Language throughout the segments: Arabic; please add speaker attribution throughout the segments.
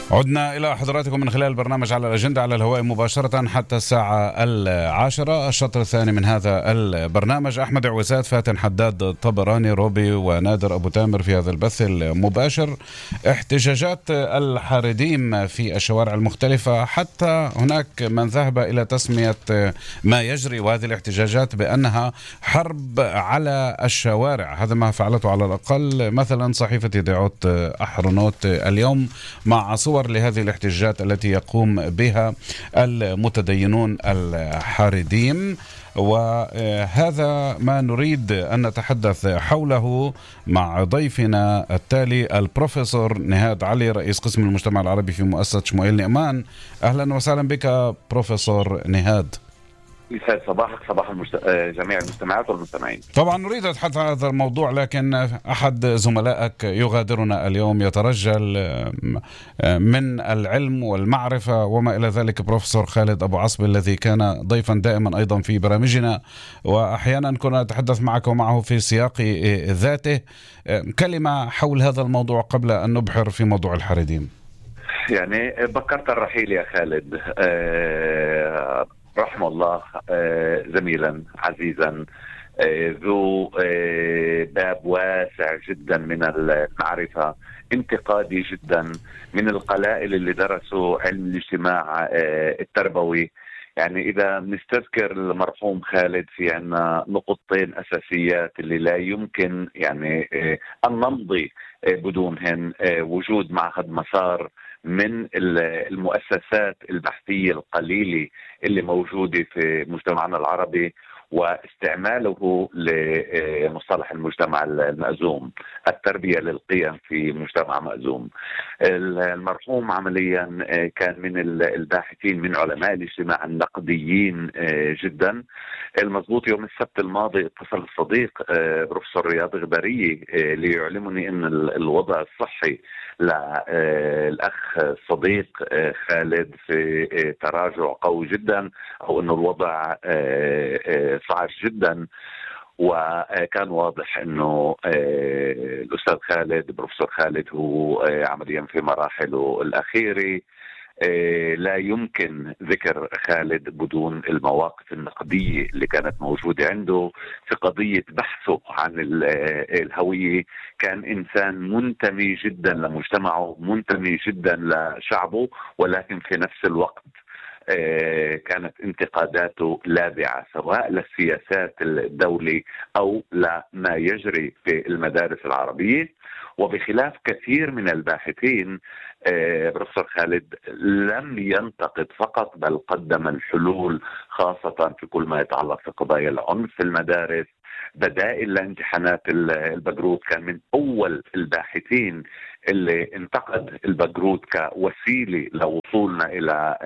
Speaker 1: عدنا إلى حضراتكم من خلال البرنامج على الأجندة على الهواء مباشرة حتى الساعة 10. الشطر الثاني من هذا البرنامج. أحمد عويسات، فاتن حداد، طبراني، روبي ونادر أبو تامر في هذا البث المباشر. احتجاجات الحارديم في الشوارع المختلفة، حتى هناك من ذهب إلى تسمية ما يجري وهذه الاحتجاجات بأنها حرب على الشوارع. هذا ما فعلته على الأقل مثلا صحيفة يديعوت أحرنوت اليوم مع صور لهذه الاحتجاجات التي يقوم بها المتدينون الحارديم، وهذا ما نريد أن نتحدث حوله مع ضيفنا التالي البروفيسور نهاد علي، رئيس قسم المجتمع العربي في مؤسسة شموئيل نعمان. أهلا وسهلا بك بروفيسور نهاد.
Speaker 2: يسعد صباحك، صباح جميع المستمعات والمستمعين.
Speaker 1: طبعا نريد الحديث عن هذا الموضوع، لكن أحد زملائك يغادرنا اليوم، يترجل من العلم والمعرفة وما إلى ذلك، بروفيسور خالد أبو عصب، الذي كان ضيفا دائما أيضا في برامجنا، وأحيانا كنا نتحدث معك ومعه في سياق ذاته. كلمة حول هذا الموضوع قبل أن نبحر في موضوع الحريديم.
Speaker 2: يعني بكرت الرحيل يا خالد، رحمه الله، زميلا عزيزا، ذو باب واسع جدا من المعرفة، انتقادي جدا، من القلائل اللي درسوا علم الاجتماع التربوي. يعني إذا نستذكر المرحوم خالد، في عنا نقطتين أساسيات اللي لا يمكن يعني أن نمضي بدونهن: وجود معهد مسار من المؤسسات البحثية القليلة اللي موجودة في مجتمعنا العربي، واستعماله لمصطلح المجتمع المأزوم، التربية للقيم في مجتمع مأزوم. المرحوم عمليا كان من الباحثين، من علماء الاجتماع النقديين جدا. المضبوط يوم السبت الماضي اتصل الصديق بروفيسور رياض غبارية ليعلمني أن الوضع الصحي للأخ الصديق خالد في تراجع قوي جدا، أو أنه الوضع صعب جدا. وكان واضح أنه الأستاذ خالد، بروفيسور خالد، هو عمليا في مراحله الأخيرة. لا يمكن ذكر خالد بدون المواقف النقدية اللي كانت موجودة عنده في قضية بحثه عن الهوية. كان إنسان منتمي جدا لمجتمعه، منتمي جدا لشعبه، ولكن في نفس الوقت كانت انتقاداته لاذعة، سواء للسياسات الدولة أو لما يجري في المدارس العربية. وبخلاف كثير من الباحثين، بروفيسور خالد لم ينتقد فقط، بل قدم الحلول، خاصة في كل ما يتعلق في قضايا العنف في المدارس، بدائل لامتحانات البجروت. كان من أول الباحثين اللي انتقد البجروت كوسيلة لوصولنا إلى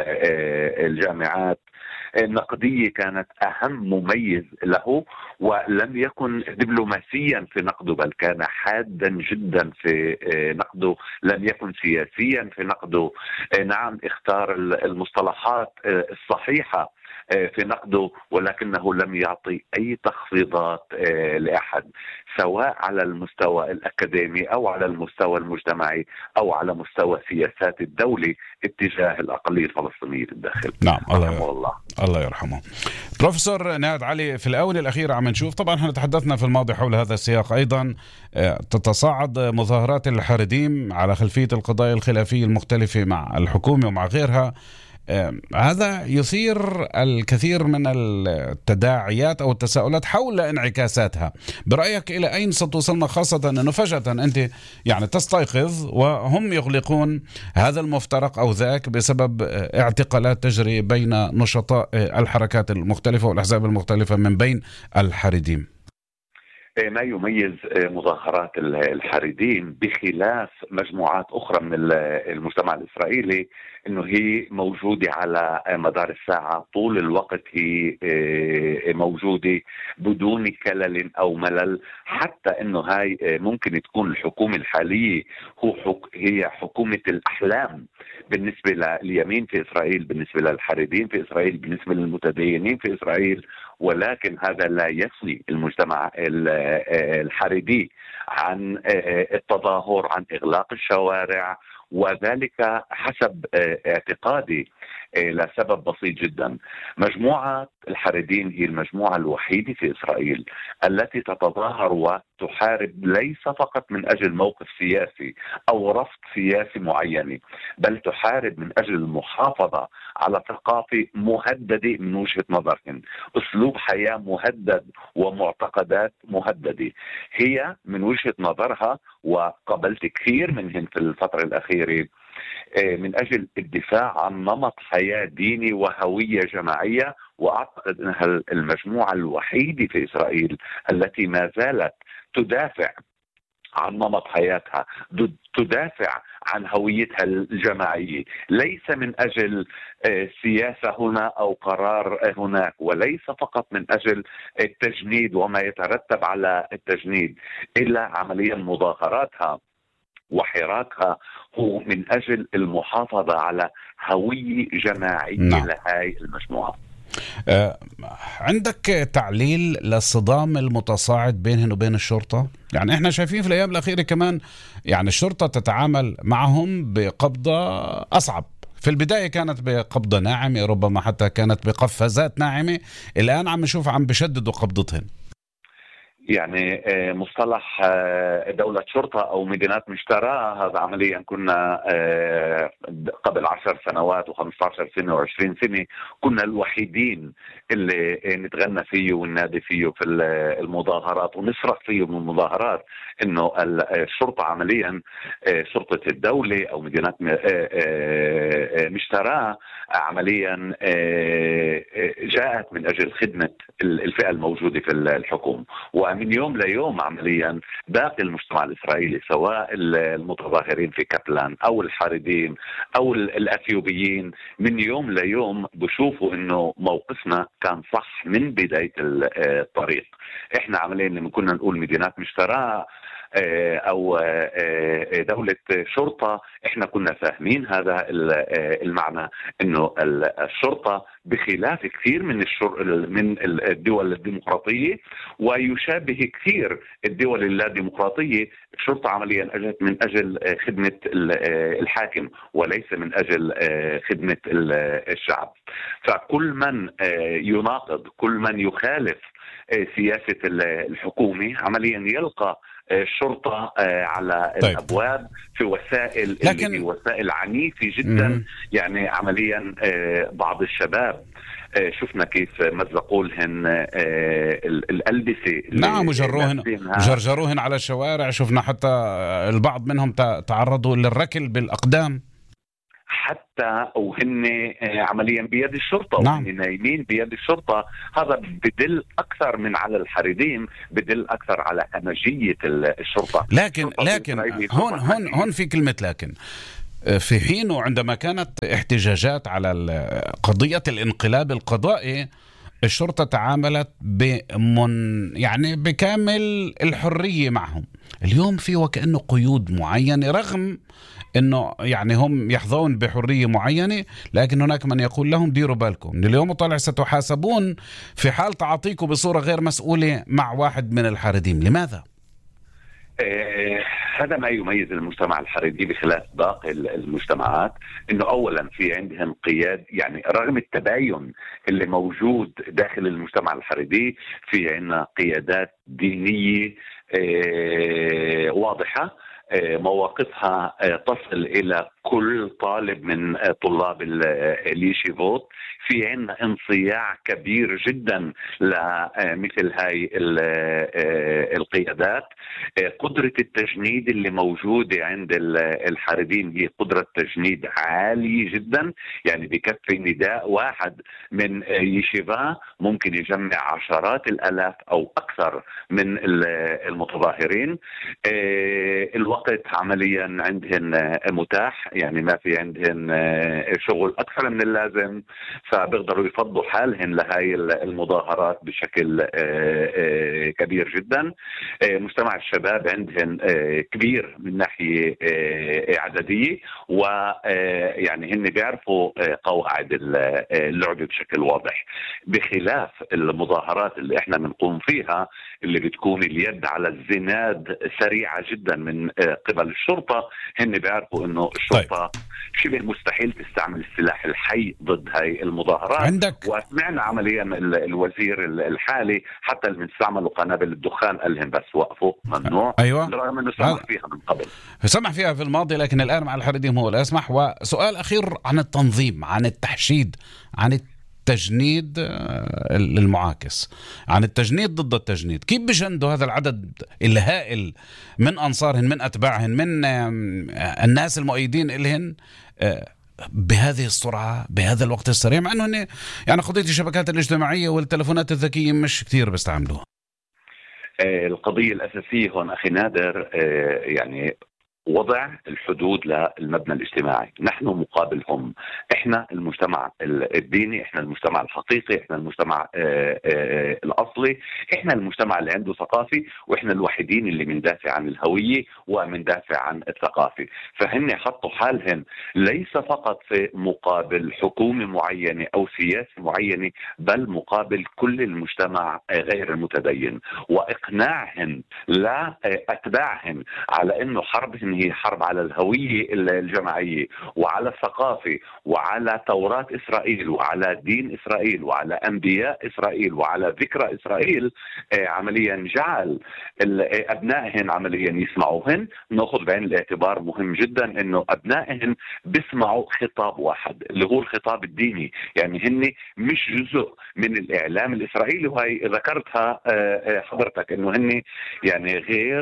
Speaker 2: الجامعات. النقدية كانت أهم مميز له، ولم يكن دبلوماسيا في نقده، بل كان حادا جدا في نقده، لم يكن سياسيا في نقده. نعم، اختار المصطلحات الصحيحة في نقده، ولكنه لم يعطي أي تخفيضات لأحد، سواء على المستوى الأكاديمي أو على المستوى المجتمعي أو على مستوى سياسات الدولة اتجاه الأقلية الفلسطينية في الداخل.
Speaker 1: نعم،
Speaker 2: الله
Speaker 1: يرحمه. بروفيسور نهاد علي، في الآونة الأخيرة عم نشوف، طبعا احنا تحدثنا في الماضي حول هذا السياق أيضا، تتصاعد مظاهرات الحريديم على خلفية القضايا الخلافية المختلفة مع الحكومة ومع غيرها. هذا يثير الكثير من التداعيات أو التساؤلات حول انعكاساتها. برأيك إلى أين ستوصلنا، خاصة أنه فجأة أنت يعني تستيقظ وهم يغلقون هذا المفترق أو ذاك بسبب اعتقالات تجري بين نشطاء الحركات المختلفة والأحزاب المختلفة من بين الحريديم؟
Speaker 2: ما يميز مظاهرات الحريديم بخلاف مجموعات أخرى من المجتمع الإسرائيلي أنه هي موجودة على مدار الساعة، طول الوقت هي موجودة بدون كلل أو ملل. حتى أنه هاي ممكن تكون الحكومة الحالية هي حكومة الأحلام بالنسبة لليمين في إسرائيل، بالنسبة للحريديم في إسرائيل، بالنسبة للمتدينين في إسرائيل. ولكن هذا لا يفني المجتمع الحريدي عن التظاهر، عن إغلاق الشوارع، وذلك حسب اعتقادي لسبب بسيط جدا. مجموعة الحريديم هي المجموعة الوحيدة في إسرائيل التي تتظاهر وتحارب ليس فقط من أجل موقف سياسي أو رفض سياسي معين، بل تحارب من أجل المحافظة على ثقافة مهددة من وجهة نظرهم، أسلوب حياة مهدد ومعتقدات مهددة. هي من وجهة نظرها، وقابلت كثير منهم في الفترة الأخيرة، من أجل الدفاع عن نمط حياة ديني وهوية جماعية. وأعتقد أنها المجموعة الوحيدة في إسرائيل التي ما زالت تدافع عن نمط حياتها، تدافع عن هويتها الجماعية، ليس من أجل سياسة هنا أو قرار هناك، وليس فقط من أجل التجنيد وما يترتب على التجنيد، إلا عمليا مظاهراتها وحراكها هو من أجل المحافظة على هوية جماعية.
Speaker 1: نعم.
Speaker 2: لهاي المجموعة.
Speaker 1: عندك تعليل للصدام المتصاعد بينهن وبين الشرطة؟ يعني احنا شايفين في الأيام الأخيرة كمان يعني الشرطة تتعامل معهم بقبضة أصعب. في البداية كانت بقبضة ناعمة، ربما حتى كانت بقفازات ناعمة، الآن عم نشوف عم بشددوا قبضتهن.
Speaker 2: يعني مصطلح دولة شرطة أو مدينات مشترى، هذا عمليا كنا قبل 10 سنوات و15 سنة و20 سنة كنا الوحيدين اللي نتغنى فيه وننادي فيه في المظاهرات ونصرخ فيه من المظاهرات إنه الشرطة عمليا شرطة الدولة أو مدينات مشترى عمليا جاءت من أجل خدمة الفئة الموجودة في الحكومة. ومن يوم ليوم عمليا باقي المجتمع الإسرائيلي، سواء المتظاهرين في كابلان أو الحريديم أو الأثيوبيين، من يوم ليوم بشوفوا إنه موقفنا كان صح من بداية الطريق. إحنا عمليا لما كنا نقول مدينات مشترى أو دولة شرطة، إحنا كنا فاهمين هذا المعنى، إنه الشرطة بخلاف كثير من الدول الديمقراطية ويشابه كثير الدول اللا ديمقراطية، الشرطة عمليا أجت من أجل خدمة الحاكم وليس من أجل خدمة الشعب. فكل من يناقض، كل من يخالف سياسة الحكومة عمليا يلقى الشرطة على الأبواب في وسائل،
Speaker 1: لكن
Speaker 2: وسائل عنيفة جدا. يعني عمليا بعض الشباب شفنا كيف مزقولهن الألبسة،
Speaker 1: نعم، وجرجروهن على الشوارع. شفنا حتى البعض منهم تعرضوا للركل بالأقدام
Speaker 2: حتى وهن عمليا بيد الشرطة.
Speaker 1: نعم.
Speaker 2: وهن نايمين بيد الشرطة. هذا بدل أكثر من على الحريديم، بدل أكثر على همجية الشرطة.
Speaker 1: لكن هون في كلمة لكن. في حين عندما كانت احتجاجات على قضية الانقلاب القضائي، الشرطة تعاملت يعني بكامل الحرية معهم. اليوم في وكأنه قيود معينة، رغم انه يعني هم يحظون بحرية معينة، لكن هناك من يقول لهم ديروا بالكم من اليوم وطالع ستحاسبون في حال تعاطيكم بصورة غير مسؤولة مع واحد من الحريديم. لماذا؟
Speaker 2: هذا ما يميز المجتمع الحريدي بخلاف باقي المجتمعات، انه اولا في عندهم قياد، يعني رغم التباين اللي موجود داخل المجتمع الحريدي في عندنا قيادات دينية واضحة، مواقفها تصل إلى كل طالب من طلاب اليشيفوت. في عندنا انصياع كبير جدا لمثل هاي القيادات. قدرة التجنيد اللي موجودة عند الحريديم هي قدرة تجنيد عالية جدا، يعني بكفي نداء واحد من يشيفا ممكن يجمع عشرات الآلاف أو أكثر من المتظاهرين. الوقت عمليا عندهن متاح، يعني ما في عندهن شغل أكثر من اللازم، فبيقدروا يفضوا حالهن لهاي المظاهرات بشكل كبير جدا. مجتمع الشباب عندهن كبير من ناحية عددية، ويعني هن بيعرفوا قواعد اللعبة بشكل واضح، بخلاف المظاهرات اللي احنا بنقوم فيها اللي بتكون اليد على الزناد سريعة جدا من قبل الشرطة. هن بيعرفوا انه الشرطة شبه مستحيل تستعمل السلاح الحي ضد هاي المظاهرات. وسمعنا عمليا الوزير الحالي حتى اللي استعملوا قنابل الدخان قال لهم بس وقفوا، ممنوع.
Speaker 1: أيوة.
Speaker 2: رغم انه سمح فيها من قبل،
Speaker 1: سمح فيها في الماضي، لكن الآن مع الحريديم هو لا يسمح. وسؤال أخير عن التنظيم، عن التحشيد، عن التجنيد المعاكس، عن التجنيد ضد التجنيد. كيف بجندوا هذا العدد الهائل من أنصارهن، من أتباعهن، من الناس المؤيدين إلهن بهذه السرعة، بهذا الوقت السريع، مع أنه يعني قضية الشبكات الاجتماعية والتلفونات الذكية مش كتير بيستعملوها؟
Speaker 2: القضية الأساسية هون أخي نادر يعني وضع الحدود للمبنى الاجتماعي. نحن مقابلهم، احنا المجتمع الديني، احنا المجتمع الحقيقي، احنا المجتمع الاصلي، احنا المجتمع اللي عنده ثقافي، واحنا الوحيدين اللي بندافع عن الهوية ومندافع عن الثقافة. فهن حطوا حالهم ليس فقط في مقابل حكومة معينة او سياسة معينة، بل مقابل كل المجتمع غير المتدين، واقناعهم لاتباعهم على انه حربهم هي حرب على الهوية الجماعية وعلى الثقافة وعلى توراة إسرائيل وعلى دين إسرائيل وعلى أنبياء إسرائيل وعلى ذكرى إسرائيل. عمليا جعل أبنائهن عمليا يسمعوهن. نأخذ بعين الاعتبار مهم جدا أنه أبنائهن بيسمعوا خطاب واحد اللي هو الخطاب الديني، يعني هن مش جزء من الإعلام الإسرائيلي. وهي ذكرتها حضرتك أنه هن يعني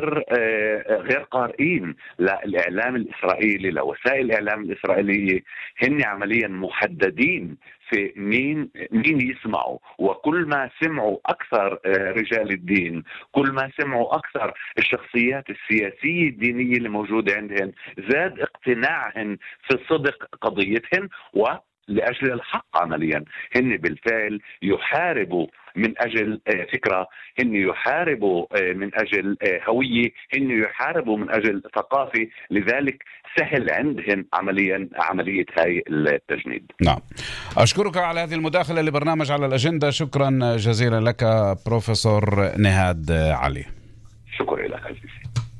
Speaker 2: غير قارئين للإعلام الإسرائيلي، لوسائل الإعلام الإسرائيلية. هن عمليا محددين في مين يسمعوا، وكل ما سمعوا أكثر رجال الدين، كل ما سمعوا أكثر الشخصيات السياسية الدينية اللي موجودة عندهن، زاد اقتناعهن في صدق قضيتهن ولأجل الحق. عمليا هن بالفعل يحاربوا من أجل فكرة، هن يحاربوا من أجل هوية، هن يحاربوا من أجل ثقافة. لذلك سهل عندهم عملية هاي التجنيد.
Speaker 1: نعم، أشكرك على هذه المداخلة لبرنامج على الأجندة. شكرا جزيلا لك بروفيسور نهاد علي.
Speaker 2: شكرا لك عزيزي.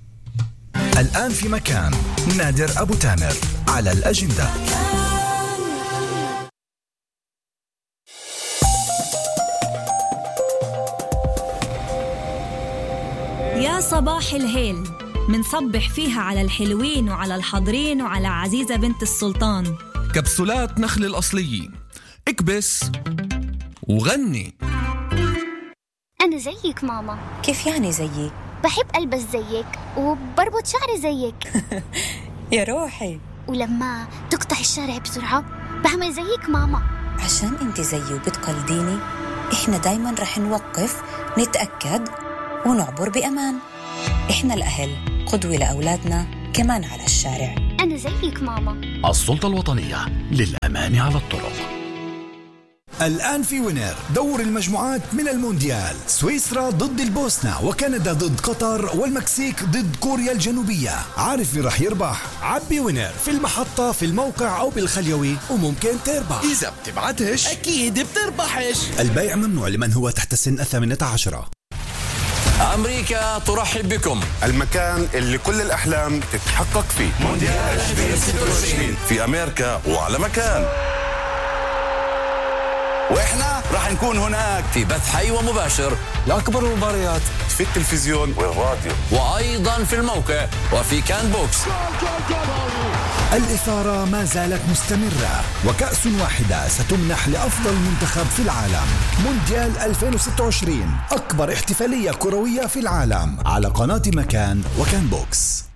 Speaker 3: الآن في مكان نادر أبو تامر على الأجندة.
Speaker 4: يا صباح الهيل، منصبح فيها على الحلوين وعلى الحاضرين وعلى عزيزة بنت السلطان.
Speaker 3: كبسولات نخل الأصليين، اكبس وغني.
Speaker 5: أنا زيك ماما.
Speaker 6: كيف يعني زيي؟
Speaker 5: بحب ألبس زيك وبربط شعري زيك.
Speaker 6: يا روحي.
Speaker 5: ولما تقطع الشارع بسرعة بعمل زيك ماما.
Speaker 6: عشان انت زيي وبتقلديني، احنا دايما رح نوقف نتأكد ونعبر بأمان. إحنا الأهل قدوة لأولادنا كمان على الشارع.
Speaker 5: أنا زيك ماما.
Speaker 7: السلطة الوطنية للأمان على الطرق.
Speaker 3: الآن في وينر دور المجموعات من المونديال، سويسرا ضد البوسنة، وكندا ضد قطر، والمكسيك ضد كوريا الجنوبية. عارف مين رح يربح؟ عبي وينر في المحطة، في الموقع أو بالخليوي، وممكن تربح.
Speaker 7: إذا بتبعتش أكيد بتربحش.
Speaker 3: البيع ممنوع لمن هو تحت السن 18.
Speaker 8: أمريكا ترحب بكم،
Speaker 9: المكان اللي كل الأحلام تتحقق فيه.
Speaker 8: مونديال 2026
Speaker 9: في أمريكا وعلى مكان،
Speaker 8: وإحنا راح نكون هناك في بث حي ومباشر لأكبر المباريات
Speaker 9: في التلفزيون والراديو،
Speaker 8: وأيضا في الموقع وفي كان بوكس.
Speaker 3: الإثارة ما زالت مستمرة، وكأس واحدة ستمنح لأفضل منتخب في العالم. مونديال 2026 أكبر احتفالية كروية في العالم على قناة مكان وكان بوكس.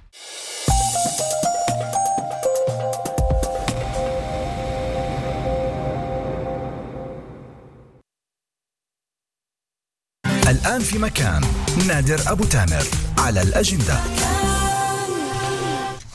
Speaker 3: الآن في مكان نادر أبو تامر على الأجندة.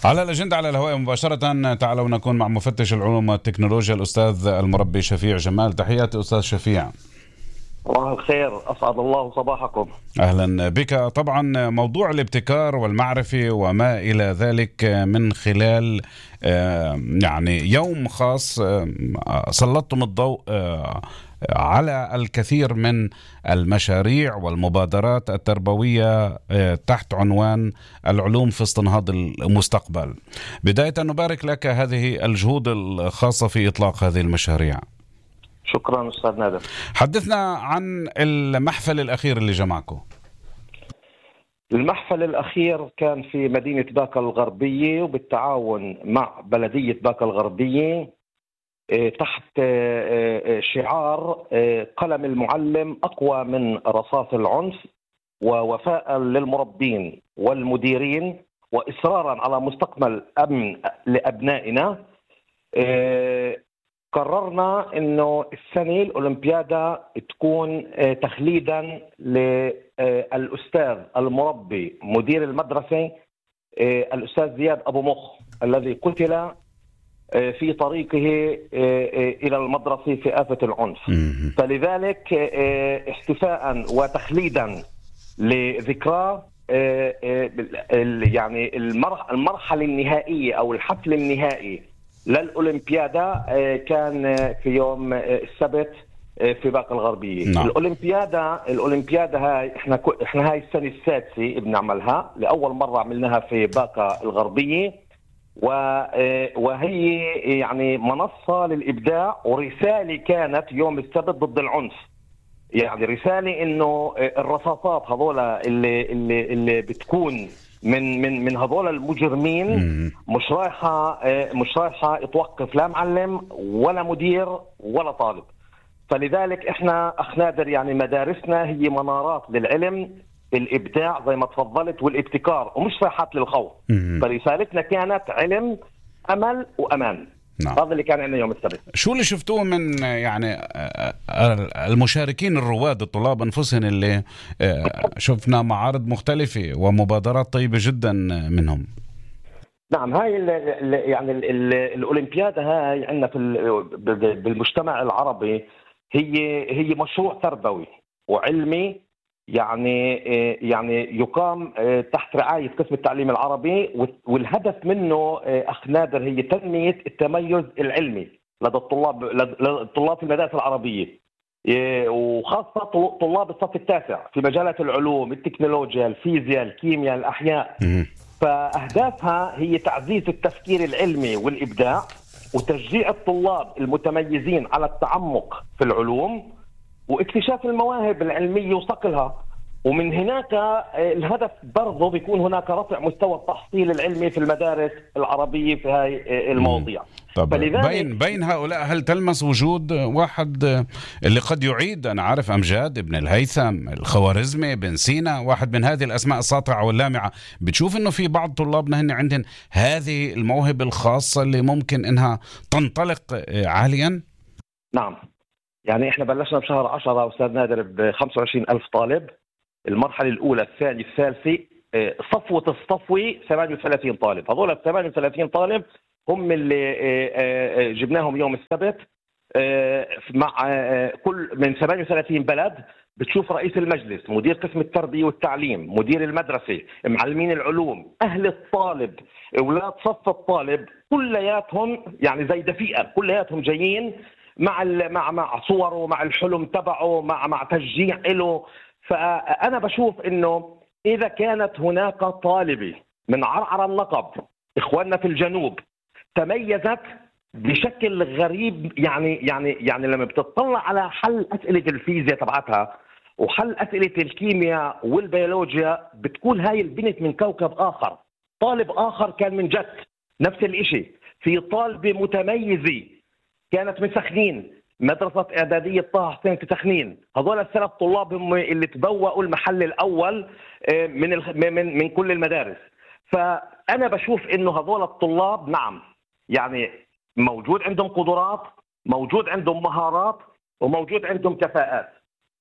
Speaker 1: على الأجندة على الهواء مباشرة تعالوا نكون مع مفتش العلوم والتكنولوجيا الأستاذ المربي شفيع جمال. تحياتي أستاذ شفيع.
Speaker 10: صباح الخير، أسعد الله صباحكم.
Speaker 1: أهلا بك. طبعا موضوع الابتكار والمعرفة وما إلى ذلك من خلال يعني يوم خاص سلطتم الضوء على الكثير من المشاريع والمبادرات التربوية تحت عنوان العلوم في استنهاض المستقبل. بداية نبارك لك هذه الجهود الخاصة في إطلاق هذه المشاريع.
Speaker 10: شكرا أستاذ نادر.
Speaker 1: حدثنا عن المحفل الأخير اللي جمعكم.
Speaker 10: المحفل الأخير كان في مدينة باكا الغربية وبالتعاون مع بلدية باكا الغربية تحت شعار قلم المعلم أقوى من رصاص العنف، ووفاء للمربين والمديرين وإصرارا على مستقبل أمن لأبنائنا. قررنا إنه السنة الأولمبيادا تكون تخليدا للأستاذ المربي مدير المدرسة الأستاذ زياد أبو مخ الذي قتل في طريقه إلى المدرسة في آفة العنف. فلذلك احتفاء وتخليدا لذكرى يعني المرحلة النهائية أو الحفل النهائي للأولمبيادا كان في يوم السبت في باكا الغربية.
Speaker 1: نعم.
Speaker 10: الأولمبيادا هاي احنا هاي السنة السادسة بنعملها، لأول مرة عملناها في باكا الغربية، وهي يعني منصة للإبداع ورسالة كانت يوم السبت ضد العنف. يعني رسالة إنه الرصاصات هذولا اللي بتكون من هذول المجرمين مش رايحة توقف لا معلم ولا مدير ولا طالب. فلذلك احنا أخنادر يعني مدارسنا هي منارات للعلم، الإبداع زي ما تفضلت والابتكار، ومش صيحات للخوف. فرسالتنا كانت علم، أمل، وأمان.
Speaker 1: نعم.
Speaker 10: هذا اللي كان عندنا يوم السبت.
Speaker 1: شو اللي شفتوه من يعني المشاركين الرواد الطلاب أنفسهم اللي شفنا معارض مختلفة ومبادرات طيبة جدا منهم؟
Speaker 10: نعم، هاي يعني الأولمبيادا هاي عندنا بالمجتمع العربي هي مشروع تربوي وعلمي، يعني يقام تحت رعاية قسم التعليم العربي، والهدف منه أخ نادر هي تنمية التميز العلمي لدى الطلاب في المدارس العربية، وخاصة طلاب الصف التاسع في مجالات العلوم، التكنولوجيا، الفيزياء، الكيمياء، الأحياء. فأهدافها هي تعزيز التفكير العلمي والإبداع وتشجيع الطلاب المتميزين على التعمق في العلوم واكتشاف المواهب العلمية وصقلها. ومن هناك الهدف برضه بيكون هناك رفع مستوى التحصيل العلمي في المدارس العربية في هاي المواضيع.
Speaker 1: طب بين هؤلاء هل تلمس وجود واحد اللي قد يعيد؟ أنا عارف أمجاد ابن الهيثم، الخوارزمي، بن سينا، واحد من هذه الأسماء الساطعة واللامعة. بتشوف إنه في بعض طلابنا هن عندهم هذه الموهبة الخاصة اللي ممكن إنها تنطلق عاليا؟
Speaker 10: نعم، يعني إحنا بلشنا بشهر 10 أستاذ نادر ب25,000 طالب. المرحلة الأولى، الثانية، الثالثة، صفوة الصفوة 38 طالب. هذول 38 طالب هم اللي جبناهم يوم السبت مع كل من 38 بلد. بتشوف رئيس المجلس، مدير قسم التربية والتعليم، مدير المدرسة، معلمين العلوم، أهل الطالب، أولاد صف الطالب، كلياتهم يعني زي دفئة، كلياتهم جايين مع صوره، مع الحلم تبعه، مع تشجيع له. فأنا بشوف إنه إذا كانت هناك طالبة من عرعر النقب، إخواننا في الجنوب، تميزت بشكل غريب، يعني لما بتطلع على حل أسئلة الفيزياء تبعتها وحل أسئلة الكيمياء والبيولوجيا، بتكون هاي البنت من كوكب آخر. طالب آخر كان من جت نفس الإشي. في طالبة متميزة كانت من سخنين، مدرسة إعدادية طه حسين في سخنين. هذول الثلاث طلاب هم اللي تبوأوا المحل الأول من كل المدارس. فأنا بشوف إنه هذول الطلاب نعم يعني موجود عندهم قدرات، موجود عندهم مهارات، وموجود عندهم كفاءات.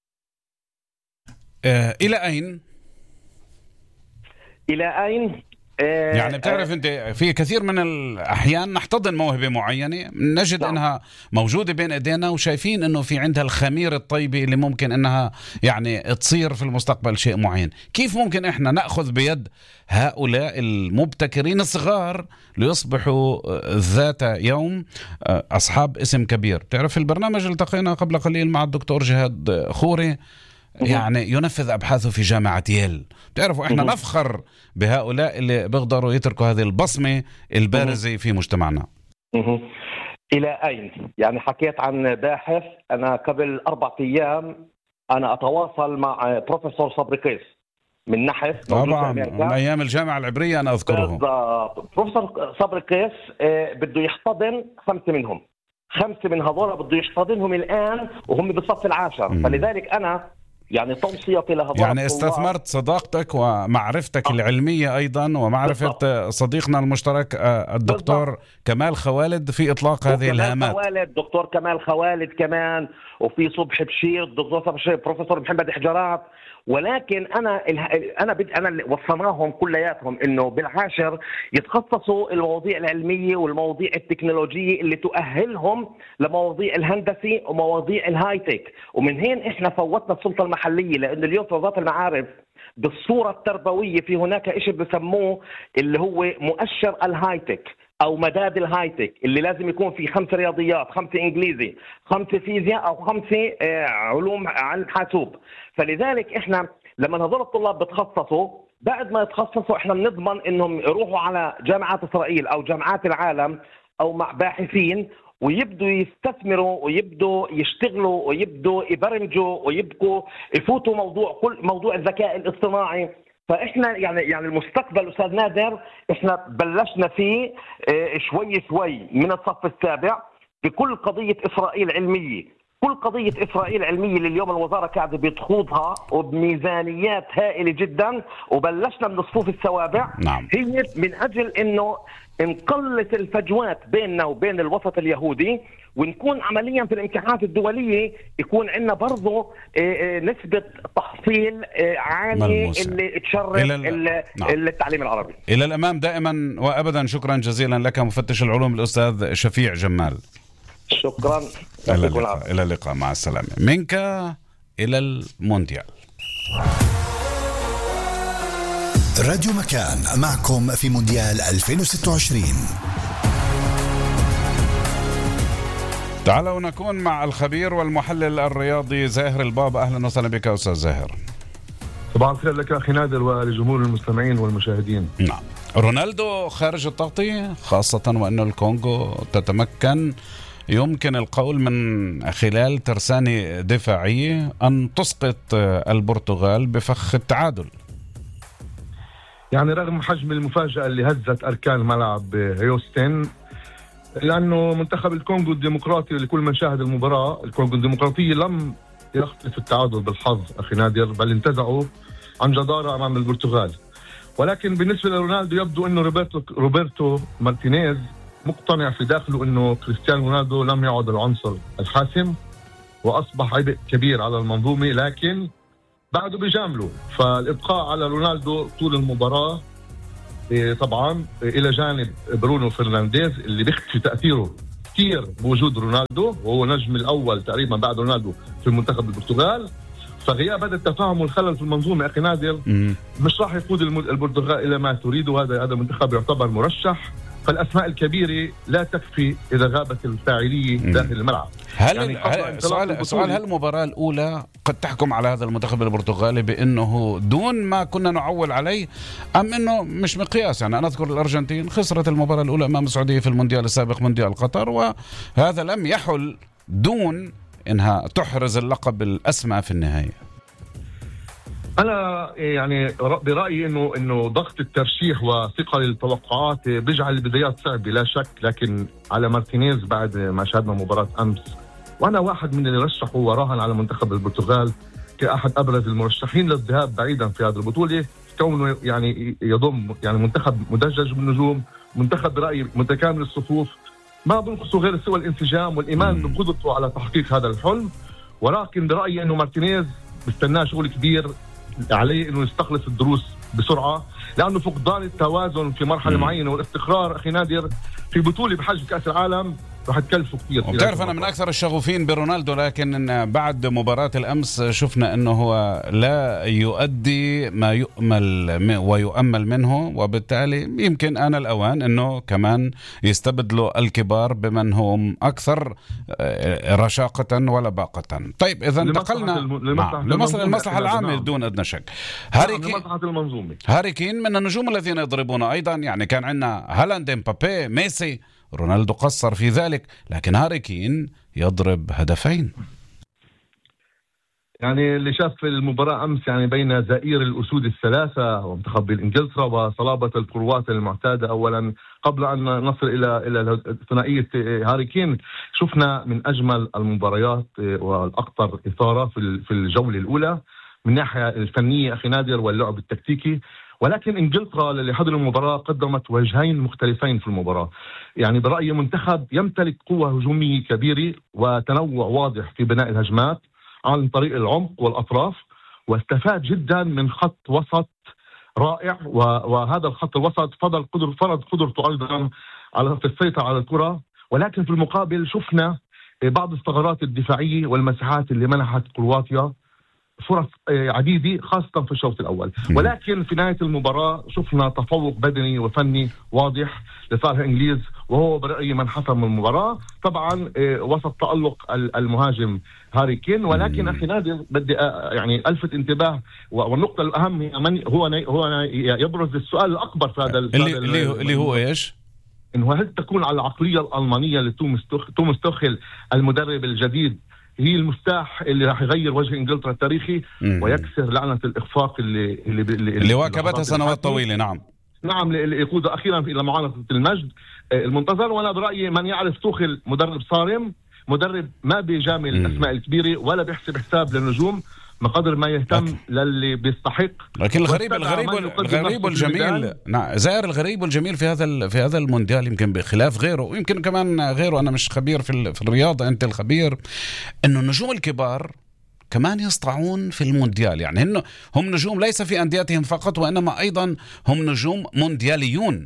Speaker 1: إلى أين؟
Speaker 10: إلى أين؟
Speaker 1: يعني بتعرف أنت في كثير من الأحيان نحتضن موهبة معينة نجد أنها موجودة بين إيدينا وشايفين أنه في عندها الخميرة الطيبة اللي ممكن أنها يعني تصير في المستقبل شيء معين. كيف ممكن إحنا نأخذ بيد هؤلاء المبتكرين الصغار ليصبحوا ذات يوم أصحاب اسم كبير؟ تعرف البرنامج اللي التقينا قبل قليل مع الدكتور جهاد خوري يعني ينفذ أبحاثه في جامعة ييل. بتعرفوا إحنا نفخر بهؤلاء اللي بيقدروا يتركوا هذه البصمة البارزة في مجتمعنا.
Speaker 10: إلى أين؟ يعني حكيت عن باحث أنا قبل 4 أيام أنا أتواصل مع بروفيسور صبري قيس من نحف
Speaker 1: طبعا من أيام الجامعة العبرية أنا أذكره.
Speaker 10: بروفيسور صبري قيس بده يحتضن 5 منهم، 5 من هذول بده يحتضنهم الآن وهم بالصف العاشر. فلذلك أنا يعني توصيتي لهذول
Speaker 1: يعني استثمرت صداقتك ومعرفتك العلمية أيضا ومعرفة صديقنا المشترك الدكتور كمال خوالد في إطلاق هذه الهامات.
Speaker 10: دكتور كمال خوالد كمان، وفي صبح بشير، دكتور صبح بشير، بروفيسور محمد حجرات. ولكن انا وصلناهم كلياتهم انه بالعاشر يتخصصوا المواضيع العلميه والمواضيع التكنولوجيه اللي تؤهلهم لمواضيع الهندسي ومواضيع الهايتك. ومن هين احنا فوتنا السلطه المحليه، لانه اليوم في وزاره المعارف بالصوره التربويه في هناك شيء بسموه اللي هو مؤشر الهايتك او مداد الهايتك، اللي لازم يكون في 5 رياضيات، 5 انجليزي، 5 فيزياء او 5 علوم علم حاسوب. فلذلك احنا لما هذول الطلاب بتخصصوا بعد ما يتخصصوا احنا بنضمن انهم يروحوا على جامعات اسرائيل او جامعات العالم او مع باحثين ويبدوا يستثمروا ويبدوا يشتغلوا ويبدوا يبرمجوا ويبقوا يفوتوا كل موضوع الذكاء الاصطناعي. فاحنا يعني المستقبل استاذ نادر احنا بلشنا فيه شوي من الصف السابع بكل قضيه اسرائيل علميه. كل قضيه اسرائيل علميه اللي اليوم الوزاره قاعده بتخوضها وبميزانيات هائله جدا، وبلشنا من الصفوف السوابع.
Speaker 1: نعم.
Speaker 10: هي من اجل انه نقلص الفجوات بيننا وبين الوسط اليهودي، ونكون عمليا في الامتحانات الدوليه يكون عندنا برضه نسبه تحصيل عاليه اللي تشرف التعليم العربي.
Speaker 1: الى الامام دائما وابدا. شكرا جزيلا لك مفتش العلوم الاستاذ شفيع جمال.
Speaker 10: شكرا.
Speaker 1: الى اللقاء، مع السلامه. منك الى المونديال.
Speaker 3: راديو مكان معكم في مونديال 2026.
Speaker 1: تعالوا نكون مع الخبير والمحلل الرياضي زاهر الباب. اهلا وسهلا بك استاذ زاهر.
Speaker 11: صباح الخير لك اخي نادر ولجمهور المستمعين والمشاهدين.
Speaker 1: نعم. رونالدو خارج التغطية، خاصة وأن الكونغو تتمكن يمكن القول من خلال ترسانة دفاعية أن تسقط البرتغال بفخ التعادل.
Speaker 11: يعني رغم حجم المفاجأة اللي هزت أركان ملعب هيوستن، لأنه منتخب الكونغو الديمقراطي لكل من شاهد المباراة، الكونغو الديمقراطية لم يخطف التعادل بالحظ أخي نادر، بل انتزعوا عن جدارة أمام البرتغال. ولكن بالنسبة لرونالدو يبدو أنه روبرتو مارتينيز مقتنع في داخله أنه كريستيانو رونالدو لم يعد العنصر الحاسم وأصبح عبء كبير على المنظومة، لكن بعده بيجامله. فالإبقاء على رونالدو طول المباراة طبعا إلى جانب برونو فرنانديز اللي بيختفي تأثيره كثير بوجود رونالدو، وهو نجم الأول تقريبا بعد رونالدو في منتخب البرتغال. فغياب هذا التفاهم والخلل في المنظومة أخي نادر مش راح يقود البرتغال إلى ما تريده. هذا منتخب يعتبر مرشح، فالأسماء الكبيرة لا تكفي إذا غابت الفاعلية داخل الملعب.
Speaker 1: سؤال هل المباراة الأولى قد تحكم على هذا المنتخب البرتغالي بأنه دون ما كنا نعول عليه، أم أنه مش مقياس؟ يعني أنا أذكر الأرجنتين خسرت المباراة الأولى أمام السعودية في المونديال السابق مونديال قطر، وهذا لم يحل دون إنها تحرز اللقب الأسمى في النهاية.
Speaker 11: أنا يعني برأيي إنه ضغط الترشيح وثقل التوقعات بيجعل البدايات صعبة لا شك، لكن على مارتينيز بعد ما شاهدنا مباراة أمس، وأنا واحد من اللي رشحوا وراهن على منتخب البرتغال كأحد أبرز المرشحين للذهاب بعيدا في هذه البطولة، كونه يعني يضم يعني منتخب مدجج بالنجوم، منتخب برأيي متكامل الصفوف، ما بنقصه غير سوى الانسجام والإيمان بقدرته على تحقيق هذا الحلم. ولكن برأيي إنه مارتينيز بستناه شغل كبير عليه، إنه يستخلص الدروس بسرعة، لأنه فقدان التوازن في مرحلة معينة والاستقرار أخي نادر في بطولة بحجم كأس العالم رح تكلفه كثير.
Speaker 1: وبتعرف أنا من أكثر الشغوفين برونالدو، لكن بعد مباراة الأمس شفنا أنه هو لا يؤدي ما يؤمل ويؤمل منه، وبالتالي يمكن آن الأوان أنه كمان يستبدلوا الكبار بمن هم أكثر رشاقة ولباقة. طيب إذا انتقلنا للمصلحة العامة بدون أدنى شك. هاري كين من النجوم الذين يضربون أيضا، يعني كان عندنا هالاند، مبابي، ميسي، رونالدو قصر في ذلك، لكن هاري كين يضرب هدفين.
Speaker 11: يعني اللي شاف المباراة أمس يعني بين زئير الأسود الثلاثة ومنتخب إنجلترا وصلابة الكروات المعتادة أولا قبل أن نصل إلى ثنائية هاري كين، شفنا من أجمل المباريات والأكثر إثارة في الجولة الأولى من ناحية الفنية أخي نادر واللعب التكتيكي. ولكن إنجلترا اللي حضر المباراة قدمت وجهين مختلفين في المباراة. يعني برأيي منتخب يمتلك قوة هجومية كبيرة وتنوع واضح في بناء الهجمات عن طريق العمق والأطراف، واستفاد جدا من خط وسط رائع، وهذا الخط الوسط فرض قدرته أيضا في السيطرة على الكرة. ولكن في المقابل شفنا بعض الثغرات الدفاعية والمساحات اللي منحت كرواتيا فرص عديدة خاصة في الشوط الأول. ولكن في نهاية المباراة شفنا تفوق بدني وفني واضح لصالح الإنجليز، وهو برأيي من حسم المباراة طبعا وسط تألق المهاجم هاري كين. ولكن أخي نادر بدي يعني ألفت انتباه، والنقطة الأهم هو يبرز السؤال الأكبر في هذا
Speaker 1: اللي هو إيش؟
Speaker 11: إنه هل تكون على العقلية الألمانية لتوماس توخيل المدرب الجديد هي المفتاح اللي راح يغير وجه انجلترا التاريخي ويكسر لعنة الإخفاق اللي
Speaker 1: واكبتها سنوات طويلة.
Speaker 11: نعم ليقود أخيرا إلى معانقة المجد المنتظر. وأنا برأيي من يعرف توخيل مدرب صارم، مدرب ما بيجامل الأسماء الكبيرة ولا بيحسب حساب للنجوم بقدر ما يهتم للي بيستحق.
Speaker 1: لكن الغريب والجميل زائر الغريب والجميل في هذا المونديال، يمكن بخلاف غيره ويمكن كمان غيره، أنا مش خبير في الرياضة، أنت الخبير، إنه النجوم الكبار كمان يسطعون في المونديال. يعني إنه هم نجوم ليس في أنديتهم فقط، وإنما أيضا هم نجوم موندياليون.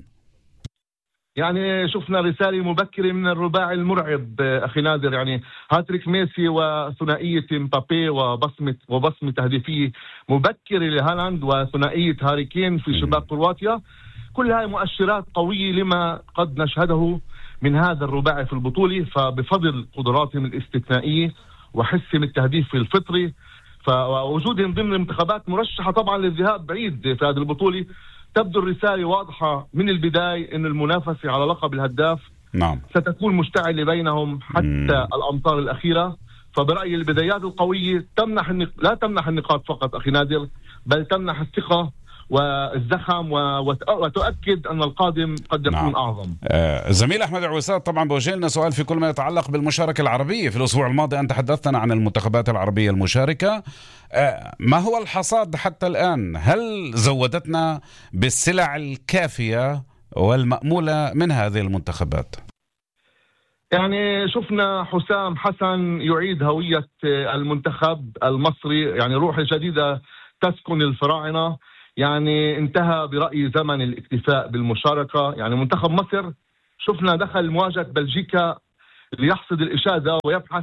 Speaker 11: يعني شفنا رسالة مبكرة من الرباعي المرعب أخي نادر، يعني هاتريك ميسي وثنائية مبابي وبصمة تهديفية مبكرة لهالاند وثنائية هاري كين في شباك كرواتيا. كل هاي مؤشرات قوية لما قد نشهده من هذا الرباعي في البطولة، فبفضل قدراتهم الاستثنائية وحسهم التهديف الفطري، فوجودهم ضمن المنتخبات مرشحة طبعا للذهاب بعيد في هذه البطولة. تبدو الرسالة واضحة من البداية أن المنافسة على لقب الهداف ستكون مشتعلة بينهم حتى الأمطار الأخيرة. فبرأيي البدايات القوية لا تمنح النقاط فقط أخي نادر، بل تمنح الثقة والزخم وتؤكد أن القادم قد يكون أعظم.
Speaker 1: زميل أحمد عويسات طبعا بوجه لنا سؤال في كل ما يتعلق بالمشاركة العربية. في الأسبوع الماضي أنت حدثتنا عن المنتخبات العربية المشاركة، ما هو الحصاد حتى الآن؟ هل زودتنا بالسلع الكافية والمأمولة من هذه المنتخبات؟
Speaker 11: يعني شفنا حسام حسن يعيد هوية المنتخب المصري، يعني روح جديدة تسكن الفراعنة. يعني انتهى برأيي زمن الاكتفاء بالمشاركة. يعني منتخب مصر شفنا دخل مواجهة بلجيكا ليحصد الإشادة ويبحث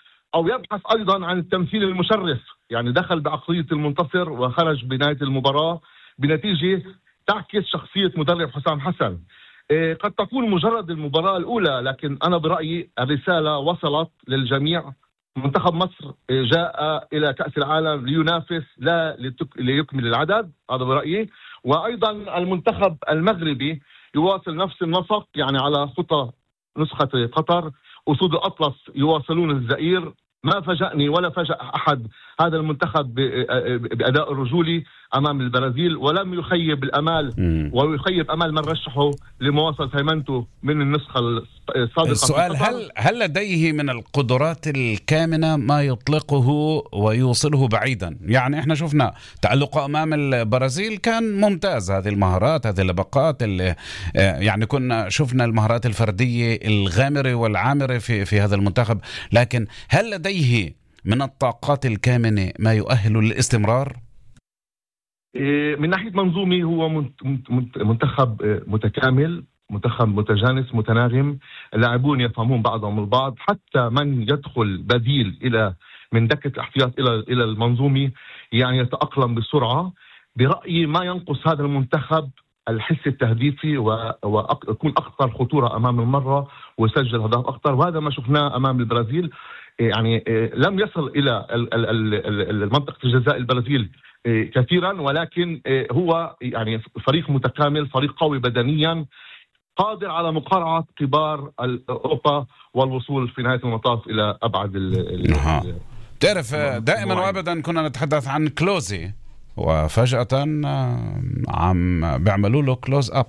Speaker 11: أيضا عن التمثيل المشرف. يعني دخل بعقلية المنتصر وخرج بنهاية المباراة بنتيجة تعكس شخصية مدرب حسام حسن. قد تكون مجرد المباراة الأولى، لكن أنا برأيي الرسالة وصلت للجميع. منتخب مصر جاء إلى كأس العالم لينافس لا ليكمل العدد، هذا برأيي. وأيضا المنتخب المغربي يواصل نفس النسق، يعني على خطى نسخة قطر. أسود الأطلس يواصلون الزئير. ما فاجأني ولا فاجأ أحد هذا المنتخب بأداء الرجولي أمام البرازيل، ولم يخيب الأمال ويخيب أمال من رشحه لمواصلة هيمنته من النسخة السابقة.
Speaker 1: السؤال هل لديه من القدرات الكامنة ما يطلقه ويوصله بعيدا؟ يعني احنا شفنا تألقه أمام البرازيل كان ممتاز، هذه المهارات هذه اللبقات اللي يعني كنا شفنا المهارات الفردية الغامرة والعامرة في هذا المنتخب، لكن هل لديه من الطاقات الكامنة ما يؤهل للاستمرار؟
Speaker 11: من ناحية منظومي هو منتخب متكامل، منتخب متجانس متناغم، اللاعبون يفهمون بعضهم البعض، حتى من يدخل بديل من دكة الاحتياط إلى المنظومة يعني يتأقلم بسرعة. برأيي ما ينقص هذا المنتخب الحس التهديفي ويكون أكثر خطورة أمام المرة ويسجل أهداف أكثر، وهذا ما شفناه أمام البرازيل. يعني لم يصل إلى منطقة الجزاء البرازيل كثيرا، ولكن هو يعني فريق متكامل، فريق قوي بدنيا، قادر على مقارعة كبار أوروبا والوصول في نهاية المطاف إلى أبعد
Speaker 1: تعرف دائما وأبدا كنا نتحدث عن كلوزي، وفجأة عم بيعملوا له كلوز أب.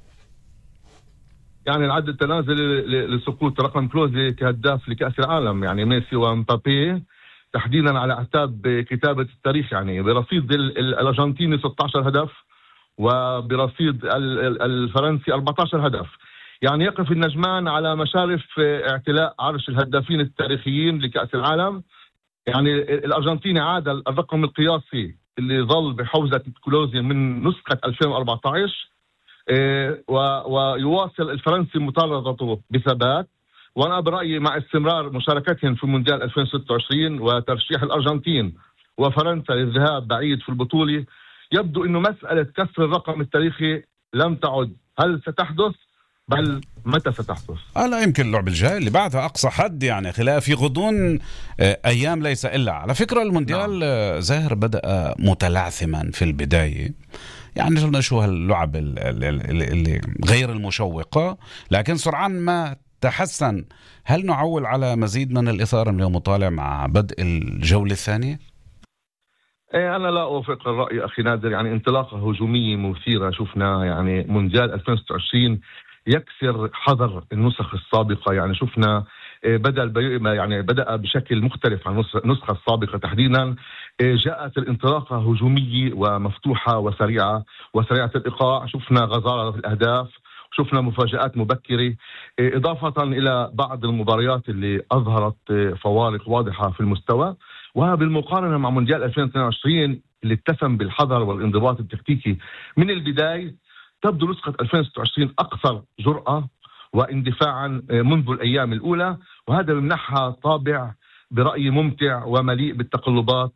Speaker 11: يعني العد التنازلي لسقوط رقم كلوزي كهداف لكأس العالم، يعني ميسي ومبابي تحديدا على أعتاب كتابة التاريخ. يعني برصيد الأرجنتيني 16 هدف وبرصيد الفرنسي 14 هدف. يعني يقف النجمان على مشارف اعتلاء عرش الهدافين التاريخيين لكأس العالم. يعني الأرجنتيني عاد الرقم القياسي اللي ظل بحوزة كلوزي من نسخة 2014، ويواصل الفرنسي مطاردته بثبات. وأنا برأيي مع استمرار مشاركتهم في مونديال 2026 وترشيح الأرجنتين وفرنسا للذهاب بعيد في البطولة، يبدو أنه مسألة كسر الرقم التاريخي لم تعد. هل ستحدث؟ بل متى ستحدث؟
Speaker 1: لا يمكن اللعب الجاي اللي بعدها أقصى حد، يعني خلاف في غضون أيام ليس إلا. على فكرة المونديال زاهر بدأ متلعثما في البداية، يعني شو هاللعب اللي غير المشوقة، لكن سرعان ما تحسن. هل نعول على مزيد من الإثارة من اليوم طالع مع بدء الجولة الثانية؟
Speaker 11: أنا لا أوافق الرأي أخي نادر. يعني انطلاقة هجومية مثيرة شفنا، يعني مونديال 2026 يكسر حذر النسخ السابقة. يعني شفنا بدأ بشكل مختلف عن النسخة السابقة تحديدا. جاءت الانطلاقة هجومية ومفتوحة وسريعة الإيقاع. شفنا غزارة في الأهداف، شفنا مفاجآت مبكرة، إضافة إلى بعض المباريات اللي أظهرت فوارق واضحة في المستوى. وبالمقارنة مع مونديال 2022 اللي اتسم بالحذر والانضباط التكتيكي من البداية، تبدو نسخة 2026 أكثر جرأة واندفاعا منذ الأيام الأولى، وهذا بمنحها طابع برأيي ممتع ومليء بالتقلبات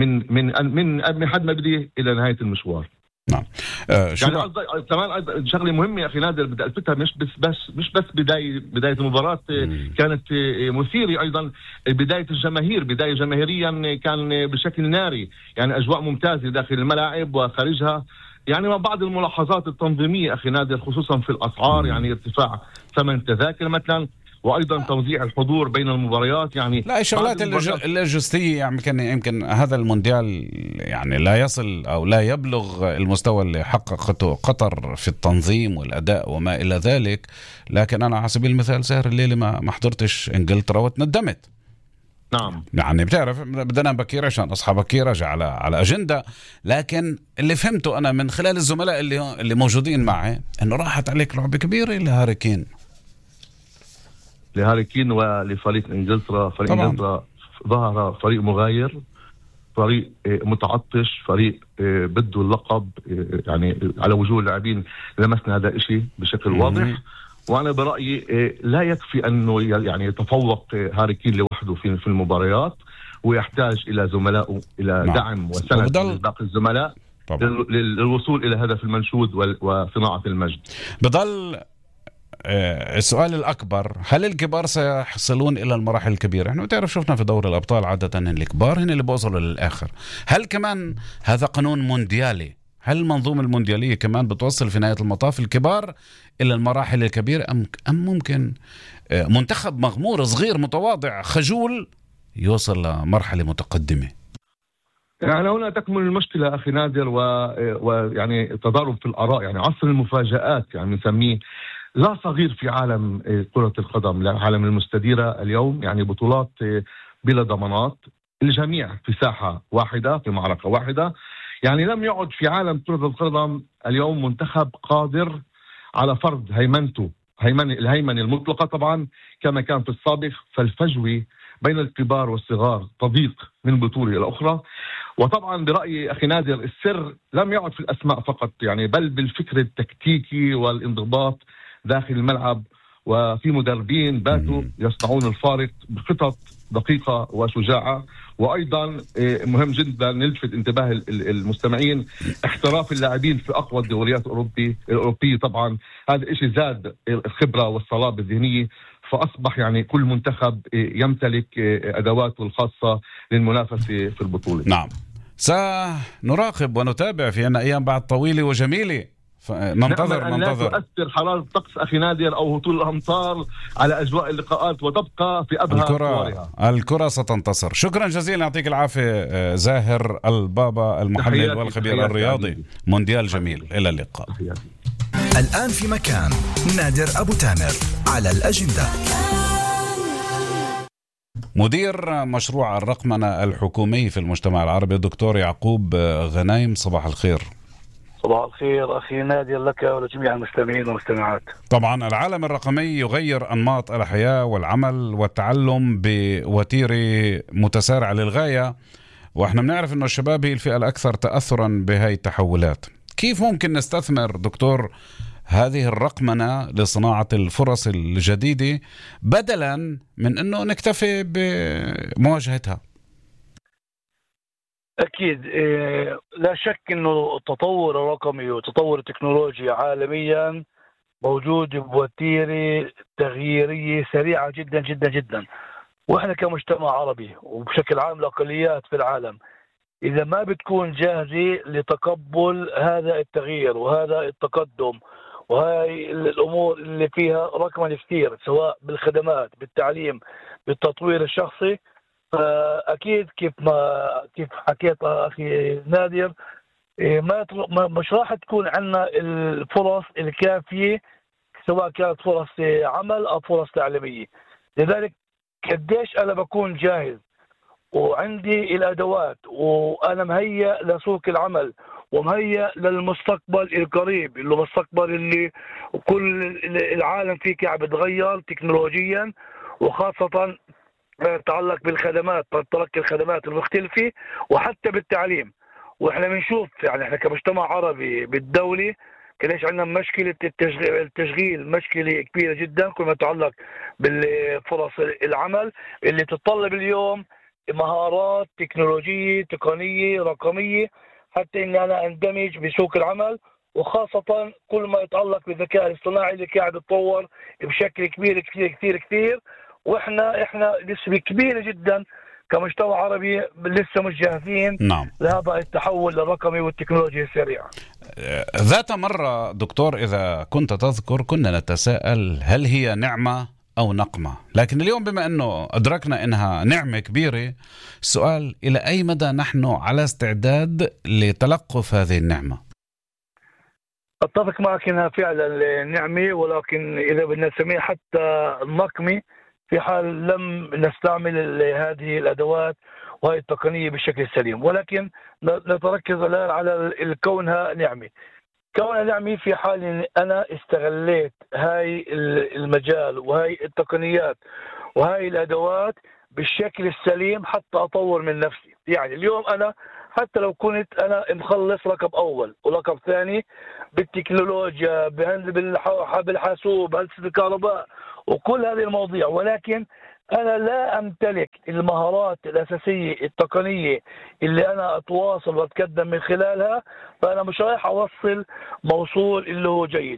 Speaker 11: من حد ما بدي إلى نهاية المشوار.
Speaker 1: نعم.
Speaker 11: يعني كمان شغله مهمه يا اخي نادر بدي الفتها، مش بس بدايه المباراه كانت مثيره، ايضا بدايه الجماهير، بدايه جماهيريا كان بشكل ناري. يعني اجواء ممتازه داخل الملاعب وخارجها. يعني بعض الملاحظات التنظيميه اخي نادر خصوصا في الاسعار، يعني ارتفاع ثمن تذاكر مثلا، وايضا توزيع الحضور بين المباريات. يعني
Speaker 1: لا الشغلات اللوجستيه، يعني يمكن هذا المونديال يعني لا يصل او لا يبلغ المستوى اللي حققته قطر في التنظيم والاداء وما الى ذلك. لكن انا على سبيل المثال سهر الليله ما حضرتش انجلترا وتندمت.
Speaker 11: نعم.
Speaker 1: يعني بتعرف بدنا بكير عشان اصحى بكير اجي على اجنده. لكن اللي فهمته انا من خلال الزملاء اللي موجودين معي انه راحت عليك لعبه كبيره لهاري كين
Speaker 11: ولفريق انجلترا. فريق انجلترا ظهر فريق مغاير، فريق متعطش، فريق بده اللقب. يعني على وجوه اللاعبين لمسنا هذا الشيء بشكل واضح. وانا برايي لا يكفي انه يعني يتفوق هاري كين لوحده في المباريات، ويحتاج الى زملائه الى دعم وسند من باقي الزملاء للوصول الى هدف المنشود وصناعه المجد.
Speaker 1: بضل السؤال الأكبر، هل الكبار سيحصلون إلى المراحل الكبيرة؟ نحن تعرف شفنا في دوري الأبطال عادة الكبار هن اللي بوصلوا للآخر. هل كمان هذا قانون مونديالي؟ هل المنظومة المونديالية كمان بتوصل في نهاية المطاف الكبار إلى المراحل الكبيرة، أم ممكن منتخب مغمور صغير متواضع خجول يوصل لمرحلة متقدمة؟
Speaker 11: يعني هنا تكمن المشكلة أخي نادر، ويعني تضارب في الآراء. يعني عصر المفاجآت يعني نسميه. لا صغير في عالم كرة القدم، عالم المستديرة اليوم. يعني بطولات بلا ضمانات، الجميع في ساحة واحدة، في معركة واحدة. يعني لم يعد في عالم كرة القدم اليوم منتخب قادر على فرض هيمنته، الهيمنة المطلقة طبعا كما كان في السابق. فالفجوة بين الكبار والصغار تضيق من بطولة إلى أخرى. وطبعا برأيي أخي نادر السر لم يعد في الأسماء فقط يعني، بل بالفكر التكتيكي والانضباط داخل الملعب، وفي مدربين باتوا يصنعون الفارق بخطط دقيقة وشجاعة. وأيضا مهم جدا نلفت انتباه المستمعين احتراف اللاعبين في أقوى الدوريات الأوروبية. طبعا هذا الشيء زاد الخبرة والصلابة الذهنية، فأصبح يعني كل منتخب يمتلك أدواته الخاصة للمنافسة في البطولة.
Speaker 1: نعم، سنراقب ونتابع في أن أيام بعد طويلة وجميلة، ننتظر
Speaker 11: لا تؤثر حرارة الطقس أخي نادر أو هطول الأمطار على أجواء اللقاءات، وتبقى في أبهى صورها.
Speaker 1: الكرة ستنتصر. شكرا جزيلا، يعطيك العافية زاهر البابا المحلل والخبير الرياضي. مونديال جميل، إلى اللقاء.
Speaker 3: الآن في مكان نادر أبو تامر على الأجندة.
Speaker 1: مدير مشروع الرقمنة الحكومي في المجتمع العربي الدكتور يعقوب غنايم، صباح الخير.
Speaker 12: صباح الخير أخي نادر لك ولجميع المستمعين والمستمعات.
Speaker 1: طبعا العالم الرقمي يغير أنماط الحياة والعمل والتعلم بوتيرة متسارعة للغاية، وإحنا بنعرف أنه الشباب هي الفئة الأكثر تأثرا بهاي التحولات. كيف ممكن نستثمر دكتور هذه الرقمنة لصناعة الفرص الجديدة بدلا من أنه نكتفي بمواجهتها؟
Speaker 12: أكيد لا شك أنه التطور الرقمي وتطور التكنولوجيا عالميا موجود بوتيرة تغييرية سريعة جدا جدا جدا، وإحنا كمجتمع عربي وبشكل عام الأقليات في العالم إذا ما بتكون جاهزة لتقبل هذا التغيير وهذا التقدم وهاي الأمور اللي فيها رقمنة كثير، سواء بالخدمات بالتعليم بالتطوير الشخصي، فأكيد كيف حكيت أخي نادر مش راح تكون عندنا الفرص الكافية، سواء كانت فرص عمل أو فرص تعليمية. لذلك قديش أنا بكون جاهز وعندي الأدوات وأنا مهيأ لسوق العمل ومهيأ للمستقبل القريب، اللي المستقبل اللي كل العالم فيه قاعد بتغير تكنولوجيا، وخاصة يتعلق بالخدمات، تلقي الخدمات المختلفة وحتى بالتعليم. واحنا بنشوف يعني احنا كمجتمع عربي بالدولي قديش عندنا مشكلة التشغيل مشكلة كبيرة جدا، كل ما يتعلق بالفرص العمل اللي تتطلب اليوم مهارات تكنولوجية تقنية رقمية حتى ان انا اندمج بسوق العمل، وخاصة كل ما يتعلق بالذكاء الاصطناعي اللي قاعد يتطور بشكل كبير كثير كثير كثير، واحنا نسبة كبيرة جدا كمجتمع عربي لسه مش جاهزين لهذا التحول الرقمي والتكنولوجيا السريعة.
Speaker 1: ذات مرة دكتور إذا كنت تذكر كنا نتساءل هل هي نعمة أو نقمة، لكن اليوم بما أنه أدركنا أنها نعمة كبيرة، السؤال إلى أي مدى نحن على استعداد لتلقف هذه النعمة؟
Speaker 12: أتفق معك أنها فعلا نعمة، ولكن إذا بدنا نسميها حتى نقمة في حال لم نستعمل هذه الأدوات وهي التقنية بالشكل السليم. ولكن نتركز الآن على كونها نعمة. كونها نعمة في حال أن أنا استغليت هاي المجال وهي التقنيات وهي الأدوات بالشكل السليم حتى أطور من نفسي. يعني اليوم أنا حتى لو كنت أنا مخلص رقم أول ورقم ثاني بالتكنولوجيا بالحاسوب بهندسة الكهرباء وكل هذه المواضيع، ولكن أنا لا أمتلك المهارات الأساسية التقنية اللي أنا أتواصل وأتقدم من خلالها، فأنا مش رايح أوصل موصول اللي هو جيد.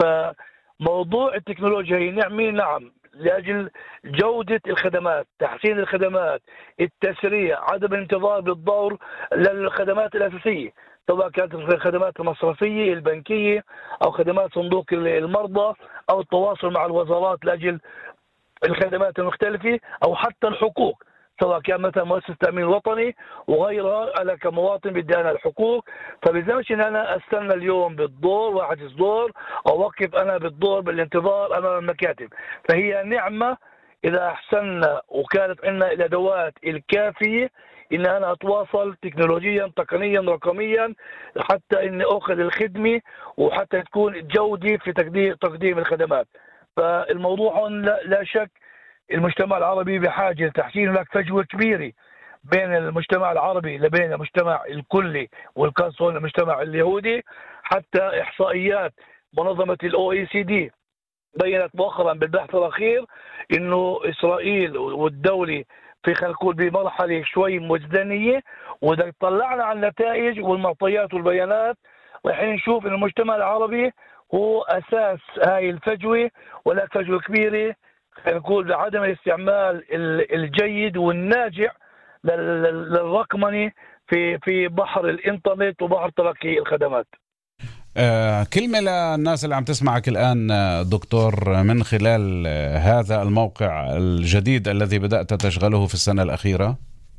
Speaker 12: فموضوع التكنولوجيا هي نعمة، نعم، لأجل جودة الخدمات، تحسين الخدمات، التسريع، عدم الانتظار بالدور للخدمات الأساسية، سواء كانت الخدمات المصرفية البنكية أو خدمات صندوق المرضى أو التواصل مع الوزارات لأجل الخدمات المختلفة، أو حتى الحقوق، سواء كان مثلا مؤسسة التأمين الوطني وغيرها. أنا كمواطن بدي أنا الحقوق، فبالزمش إن أنا أستنى اليوم بالدور وأحجز دور أو أوقف أنا بالدور بالانتظار أمام المكاتب. فهي نعمة إذا أحسننا وكانت عندنا الأدوات الكافية إن أنا أتواصل تكنولوجيا تقنيا رقميا حتى إني أخذ الخدمة وحتى تكون جودة في تقديم الخدمات. فالموضوع لا شك المجتمع العربي بحاجة لتحسين. هناك فجوة كبيرة بين المجتمع العربي لبين المجتمع الكلي والخاصة المجتمع اليهودي. حتى إحصائيات منظمة الOECD بينت مؤخرا بالبحث الأخير إنه إسرائيل والدولة في خلينا نقول بمرحلة شوي مزدنية، وإذا طلعنا على النتائج والمعطيات والبيانات راح نشوف إن المجتمع العربي هو أساس هاي الفجوة، ولا فجوة كبيرة خلينا نقول بعدم الاستعمال الجيد والناجع للرقمنة في بحر الإنترنت وبحر تلقي الخدمات.
Speaker 1: كلمة للناس اللي عم تسمعك الآن دكتور من خلال هذا الموقع الجديد الذي بدأت تشغله في السنة الأخيرة.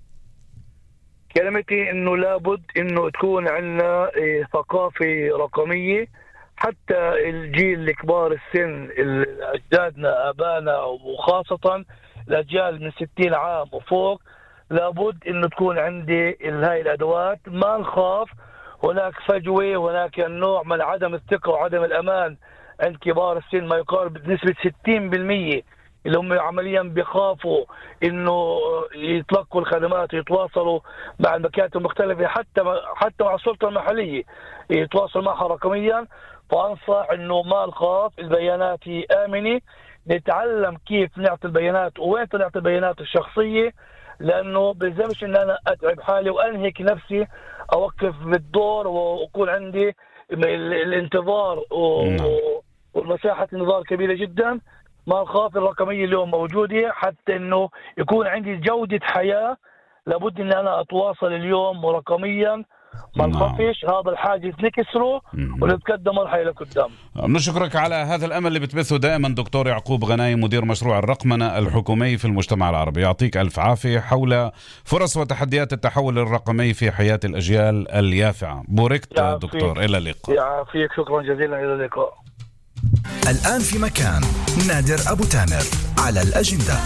Speaker 12: كلمتي إنه لابد إنه تكون عندنا ثقافة رقمية، حتى الجيل الكبار السن أجدادنا آبائنا وخاصة الأجيال من 60 عام وفوق، لابد إنه تكون عندي هاي الأدوات. ما نخاف، هناك فجوة، هناك نوع من عدم الثقة وعدم الأمان عند كبار السن ما يقارب بنسبة 60% اللي هم عمليا بيخافوا إنه يتلقوا الخدمات ويتواصلوا مع المكاتب المختلفة، حتى مع السلطة المحلية يتواصلوا معها رقميا. فأنصح إنه ما نخاف، البيانات هي آمنة، نتعلم كيف نعطي البيانات وين نعطي البيانات الشخصية، لأنه بلزمش إن أنا أتعب حالي وأنهك نفسي أوقف بالدور وأكون عندي الانتظار والمساحة النظار كبيرة جدا. ما نخاف، الرقمية اليوم موجودة، حتى إنه يكون عندي جودة حياة لابد إن أنا أتواصل اليوم رقميا. ما نخافش، هذا الحاجز نكسره ونتقدم مرحلة لقدام.
Speaker 1: نشكرك على هذا الأمل اللي بتبثه دائما دكتور يعقوب غنايم، مدير مشروع الرقمنة الحكومي في المجتمع العربي. يعطيك ألف عافية حول فرص وتحديات التحول الرقمي في حياة الأجيال اليافعة. بوركت دكتور، إلى اللقاء.
Speaker 12: يعافيك، شكرا جزيلا، إلى اللقاء.
Speaker 3: الآن في مكان نادر أبو تامر على الأجندة.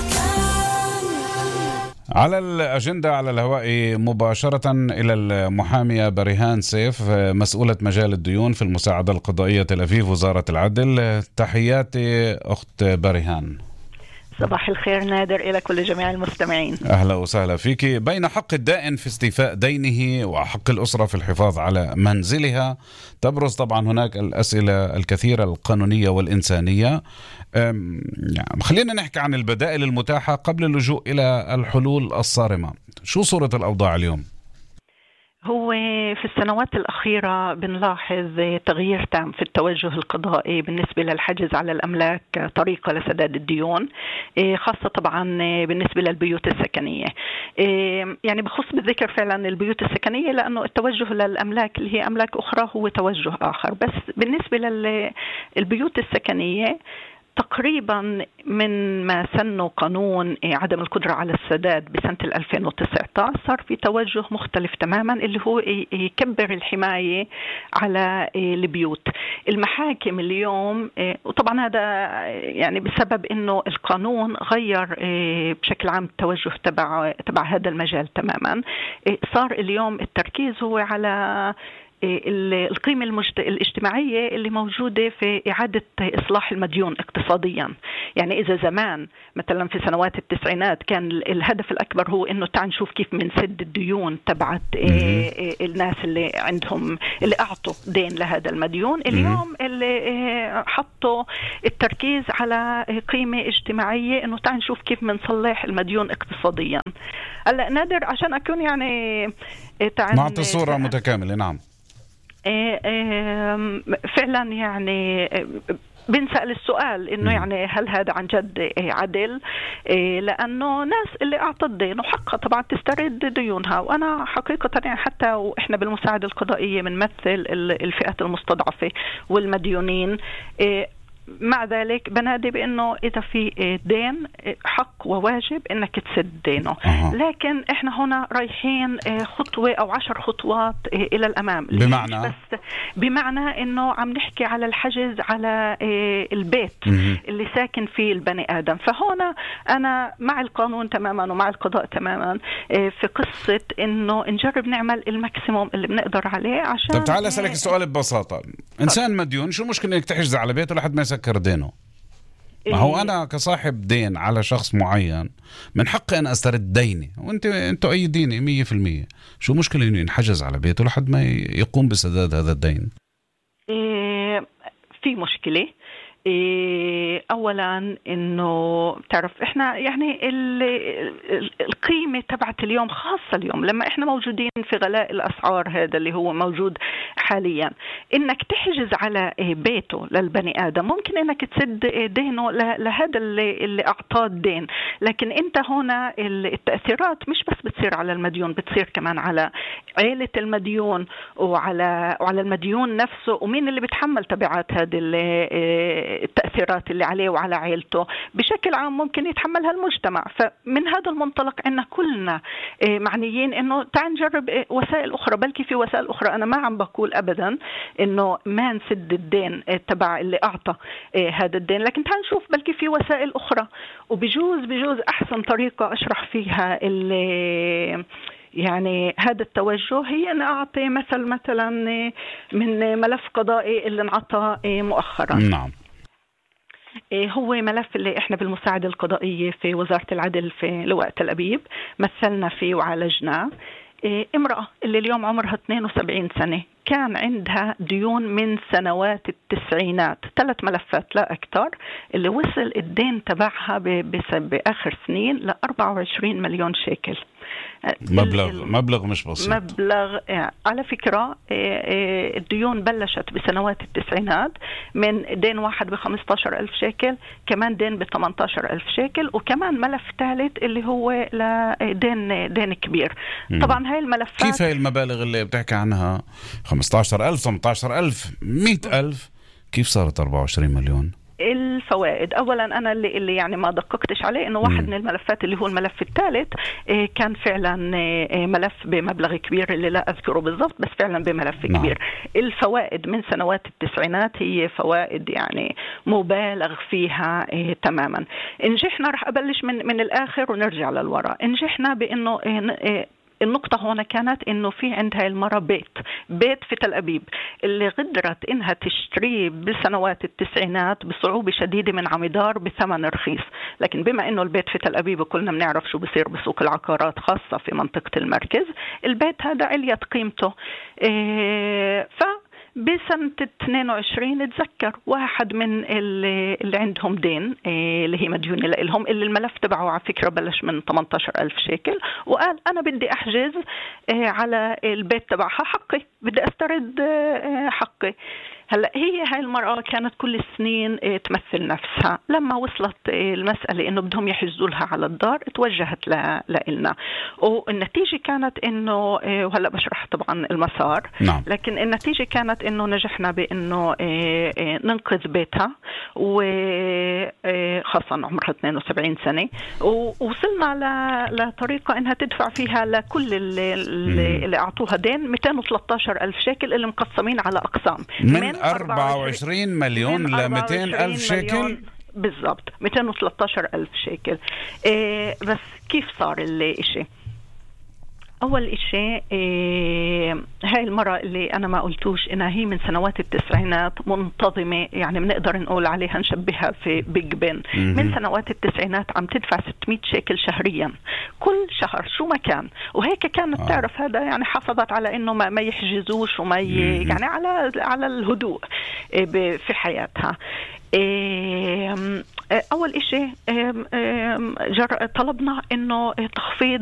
Speaker 1: على الأجندة على الهواء مباشرة إلى المحامية بريهان سيف، مسؤولة مجال الديون في المساعدة القضائية تل أبيب وزارة العدل. تحياتي أخت بريهان.
Speaker 13: صباح الخير نادر إلى كل جميع المستمعين.
Speaker 1: أهلا وسهلا فيك. بين حق الدائن في استيفاء دينه وحق الأسرة في الحفاظ على منزلها تبرز طبعا هناك الأسئلة الكثيرة القانونية والإنسانية. خلينا نحكي عن البدائل المتاحة قبل اللجوء إلى الحلول الصارمة. شو صورة الأوضاع اليوم؟
Speaker 13: هو في السنوات الأخيرة بنلاحظ تغيير تام في التوجه القضائي بالنسبة للحجز على الأملاك طريقة لسداد الديون، خاصة طبعا بالنسبة للبيوت السكنية. يعني بخص بالذكر فعلا البيوت السكنية، لأنه التوجه للأملاك اللي هي أملاك أخرى هو توجه آخر. بس بالنسبة للبيوت السكنية تقريبا من ما سنوا قانون عدم القدرة على السداد بسنة 2019 صار في توجه مختلف تماما، اللي هو يكبر الحماية على البيوت. المحاكم اليوم، وطبعا هذا يعني بسبب انه القانون غير بشكل عام التوجه تبع هذا المجال تماما. صار اليوم التركيز هو على القيمة الاجتماعية اللي موجودة في إعادة إصلاح المديون اقتصاديا. يعني إذا زمان مثلا في سنوات التسعينات كان الهدف الأكبر هو إنه تعال نشوف كيف منسد الديون تبعت الناس اللي عندهم اللي أعطوا دين لهذا المديون، اليوم اللي حطوا التركيز على قيمة اجتماعية إنه تعال نشوف كيف منصلح المديون اقتصاديا. هلا نادر عشان أكون يعني
Speaker 1: نعطي صورة متكاملة. نعم
Speaker 13: فعلا يعني بنسأل السؤال إنه يعني هل هذا عن جد عدل؟ لأنه ناس اللي أعطت دين وحقها طبعا تسترد ديونها، وأنا حقيقة يعني حتى وإحنا بالمساعدة القضائية بنمثل الفئات المستضعفة والمديونين. مع ذلك بنادي بأنه إذا في دين حق وواجب أنك تسد دينه. لكن إحنا هنا رايحين خطوة أو 10 خطوات إلى الأمام. بمعنى أنه عم نحكي على الحجز على البيت اللي ساكن فيه البني آدم. فهنا أنا مع القانون تماما ومع القضاء تماما في قصة أنه نجرب نعمل الماكسيموم اللي بنقدر عليه. عشان
Speaker 1: طب تعال أسألك السؤال ببساطة. إنسان مديون، شو المشكلة إنك تحجز على بيته لحد ما يسكر دينه؟ ما هو أنا كصاحب دين على شخص معين من حقي أن أسترد ديني، وأنتوا أيديني 100%. شو مشكلة إنه ينحجز على بيته لحد ما يقوم بسداد هذا الدين؟
Speaker 13: في مشكلة. أولا إنه تعرف إحنا يعني القيمة تبعت اليوم، خاصة اليوم لما إحنا موجودين في غلاء الأسعار هذا اللي هو موجود حاليا، إنك تحجز على بيته للبني آدم ممكن إنك تسد دينه لهذا اللي أعطاه الدين، لكن أنت هنا التأثيرات مش بس بتصير على المديون، بتصير كمان على عائلة المديون وعلى المديون نفسه، ومين اللي بتحمل تبعات هذه التأثيرات اللي عليه وعلى عائلته بشكل عام ممكن يتحملها المجتمع. فمن هذا المنطلق أن كلنا معنيين إنه تعال نجرب وسائل أخرى، بلكي في وسائل أخرى. أنا ما عم بقول أبدا إنه ما نسد الدين تبع اللي أعطى هذا الدين، لكن تعال نشوف بلكي في وسائل أخرى، وبجوز أحسن طريقة أشرح فيها يعني هذا التوجه هي أن أعطي مثلا من ملف قضائي اللي انعطى مؤخرا.
Speaker 1: نعم.
Speaker 13: هو ملف اللي احنا بالمساعدة القضائية في وزارة العدل في لواء تل أبيب مثلنا فيه وعالجناه. امرأة اللي اليوم عمرها 72 سنة كان عندها ديون من سنوات التسعينات، 3 ملفات لا أكثر، اللي وصل الدين تبعها بآخر سنين ل 24 مليون شيكل.
Speaker 1: مبلغ مش بسيط.
Speaker 13: مبلغ على فكرة. الديون بلشت بسنوات التسعينات من دين واحد ب15,000 شيكل، كمان دين ب18,000 شيكل، وكمان ملف ثالث اللي هو دين كبير. طبعا هاي الملفات
Speaker 1: كيف هاي المبالغ اللي بتحكي عنها 15,000 18,000 100,000 كيف صارت 24 مليون؟
Speaker 13: الفوائد أولا أنا اللي يعني ما دققتش عليه إنه واحد من الملفات اللي هو الملف الثالث كان فعلا ملف بمبلغ كبير اللي لا أذكره بالضبط، بس فعلا بملف كبير. الفوائد من سنوات التسعينات هي فوائد يعني مبالغ فيها تماما. نجحنا، رح أبلش من الآخر ونرجع للوراء. نجحنا بإنه النقطة هنا كانت إنه في عندها المرة بيت في تل أبيب اللي قدرت إنها تشتريه بسنوات التسعينات بصعوبة شديدة من عمدار بثمن رخيص، لكن بما إنه البيت في تل أبيب كلنا بنعرف شو بصير بسوق العقارات خاصة في منطقة المركز، البيت هذا عليت قيمته. بسنة 22 اتذكر واحد من اللي عندهم دين اللي هي مديونة لهم، اللي الملف تبعه على فكرة بلش من 18,000 شيكل، وقال أنا بدي أحجز على البيت تبعها، حقي بدي أسترد حقي. هلأ هاي المرأة كانت كل السنين تمثل نفسها، لما وصلت المسألة إنه بدهم يحجزوا لها على الدار توجهت لنا، والنتيجة كانت إنه وهلأ بشرح طبعا المسار.
Speaker 1: نعم.
Speaker 13: لكن النتيجة كانت إنه نجحنا بإنه ننقذ بيتها، وخاصة عمرها 72 سنة، ووصلنا لطريقة إنها تدفع فيها لكل اللي أعطوها دين 213,000 شيكل اللي مقسمين على أقسام
Speaker 1: من 24 مليون ل 200,000 شيكل
Speaker 13: بالضبط، 213,000 شيكل. بس كيف صار الاشي؟ أول إشي هاي المرة اللي أنا ما قلتوش إنها هي من سنوات التسعينات منتظمة، يعني بنقدر نقول عليها نشبهها في بيج بن. من سنوات التسعينات عم تدفع 600 شيكل شهريا كل شهر شو ما كان، وهيك كانت تعرف هذا يعني حافظت على إنه ما يحجزوش وما يعني على الهدوء في حياتها. أول إشي طلبنا إنه تخفيض